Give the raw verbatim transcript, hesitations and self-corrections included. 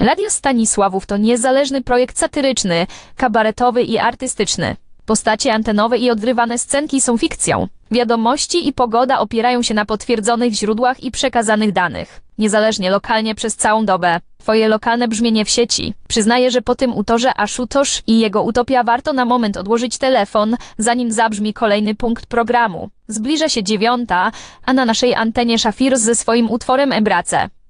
Radio Stanisławów to niezależny projekt satyryczny, kabaretowy i artystyczny. Postacie antenowe i odgrywane scenki są fikcją. Wiadomości i pogoda opierają się na potwierdzonych źródłach i przekazanych danych. Niezależnie lokalnie przez całą dobę. Twoje lokalne brzmienie w sieci. Przyznaję, że po tym utworze Ashutosh i jego utopia warto na moment odłożyć telefon, zanim zabrzmi kolejny punkt programu. Zbliża się dziewiąta, a na naszej antenie Szafir ze swoim utworem Embrace.